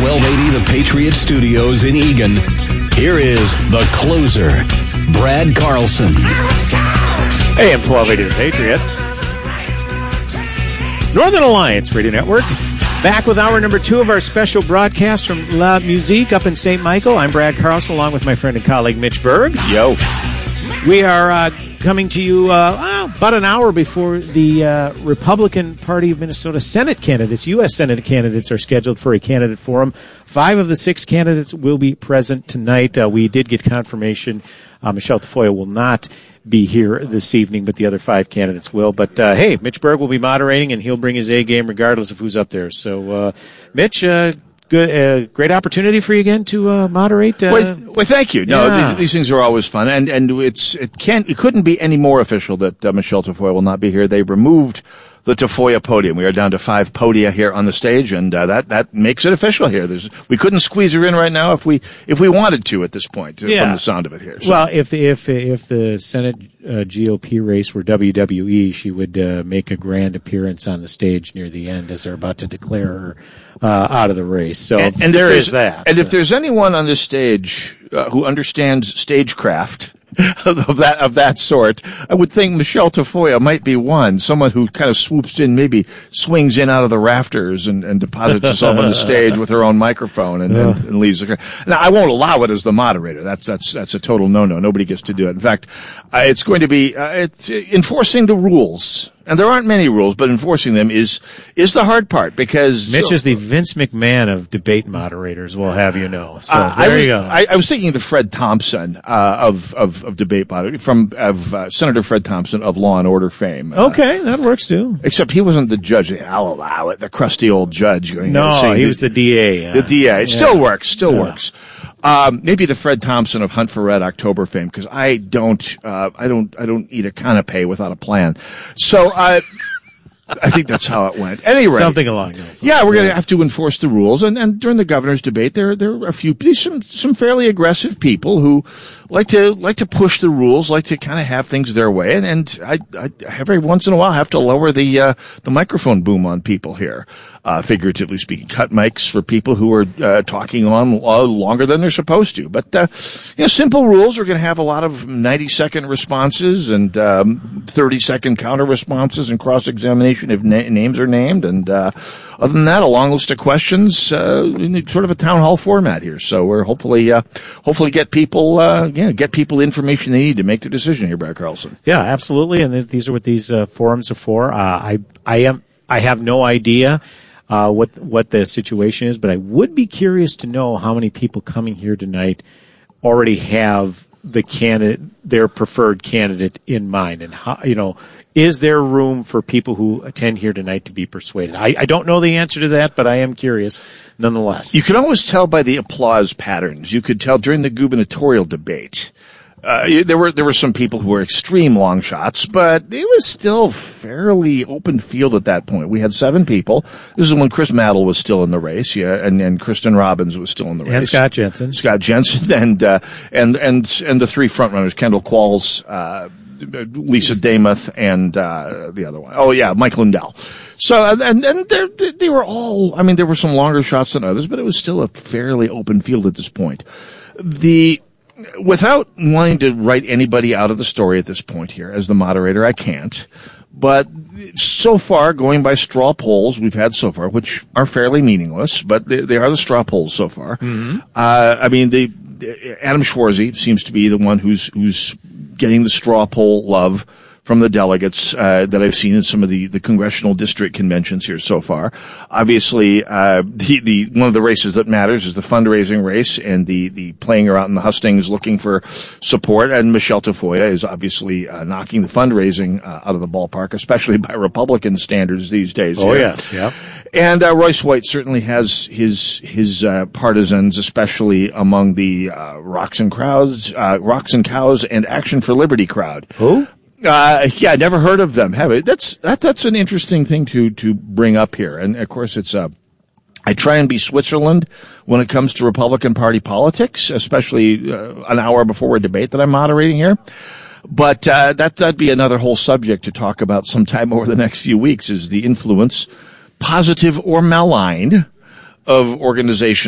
1280 The Patriot Studios in Eagan, here is the closer, Brad Carlson. AM 1280 The Patriot. Northern Alliance Radio Network. Back with hour number 2 of our special broadcast from La Musique up in St. Michael. I'm Brad Carlson, along with my friend and colleague Mitch Berg. Yo. We are coming to you about an hour before the Republican Party of Minnesota Senate candidates, U.S. Senate candidates, are scheduled for a candidate forum. 5 of the 6 candidates will be present tonight. We did get confirmation Michelle Tafoya will not be here this evening, but the other 5 candidates will. But, hey, Mitch Berg will be moderating, and he'll bring his A game regardless of who's up there. So, Mitch, good, great opportunity for you again to moderate. Well, thank you. No, yeah. these things are always fun, and it couldn't be any more official that Michelle Tafoya will not be here. They removed the Tafoya podium. We are down to 5 podia here on the stage, and that makes it official here. We couldn't squeeze her in right now if we wanted to at this point from the sound of it here. So. Well, if the Senate GOP race were WWE, she would make a grand appearance on the stage near the end as they're about to declare her out of the race. So and there is that. And if there's anyone on this stage who understands stagecraft of that sort, I would think Michelle Tafoya might be one. Someone who kind of swoops in, maybe swings in out of the rafters and deposits herself on the stage with her own microphone and leaves the. Now, I won't allow it as the moderator. That's a total no-no. Nobody gets to do it. In fact, it's going to be it's enforcing the rules. And there aren't many rules, but enforcing them is the hard part, because Mitch is the Vince McMahon of debate moderators, we'll have you know. So there you go. I was thinking of the Fred Thompson of debate moderator, Senator Fred Thompson of Law and Order fame. Okay, that works too. Except he wasn't the judge. I'll allow it. The crusty old judge. No, he was the DA. The DA. It still works. Works. Maybe the Fred Thompson of Hunt for Red October fame, because I don't eat a canapé without a plan. So I think that's how it went. Anyway, something along those lines. Yeah, we're going to have to enforce the rules, and during the governor's debate, there are some fairly aggressive people who like to push the rules, like to kind of have things their way, and I every once in a while have to lower the microphone boom on people here, figuratively speaking, cut mics for people who are talking on longer than they're supposed to. But simple rules. We're going to have a lot of 90-second responses and 30-second counter responses and cross-examination if names are named, and other than that, a long list of questions in sort of a town hall format here. So we're hopefully get people information they need to make their decision here, Brad Carlson. Yeah, absolutely, and these are what these forums are for. I have no idea what the situation is, but I would be curious to know how many people coming here tonight already have their preferred candidate in mind, and how, is there room for people who attend here tonight to be persuaded? I don't know the answer to that, but I am curious nonetheless. You can always tell by the applause patterns. You could tell during the gubernatorial debate. There were some people who were extreme long shots, but it was still fairly open field at that point. We had 7 people. This is when Chris Madel was still in the race, and Kristen Robbins was still in the race. And Scott Jensen, and the 3 frontrunners, Kendall Qualls, Lisa Damuth, and the other one. Oh yeah, Mike Lindell. So and they were all. I mean, there were some longer shots than others, but it was still a fairly open field at this point. Without wanting to write anybody out of the story at this point here, as the moderator, I can't. But so far, going by straw polls we've had so far, which are fairly meaningless, but they are the straw polls so far. Mm-hmm. Adam Schwarzy seems to be the one who's getting the straw poll love from the delegates that I've seen in some of the congressional district conventions here so far. Obviously, the one of the races that matters is the fundraising race, and the playing her out in the hustings looking for support. And Michelle Tafoya is obviously knocking the fundraising out of the ballpark, especially by Republican standards these days. Oh, yes, yeah. And Royce White certainly has his partisans, especially among the Rocks and Cows and Action for Liberty crowd. Who? Yeah, never heard of them. Have it? That's an interesting thing to bring up here. And of course, I try and be Switzerland when it comes to Republican Party politics, especially an hour before a debate that I'm moderating here. But that'd be another whole subject to talk about sometime over the next few weeks, is the influence, positive or malign, of organizations